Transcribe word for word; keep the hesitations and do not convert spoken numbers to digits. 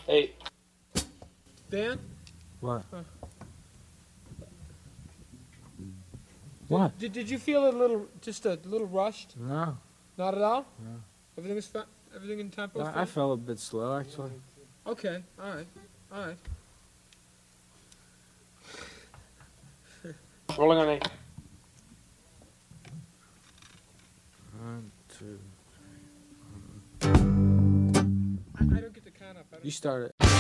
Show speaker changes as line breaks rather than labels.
Hey.
Dan?
What?
Huh.
What?
Did, did you feel a little, just a little rushed?
No.
Not at all?
No.
Everything was fa- everything in tempo?
I, I felt a bit slow, actually.
Okay, alright, alright.
Rolling on eight.
One, two.
I, I don't get the count up. I don't
You start it.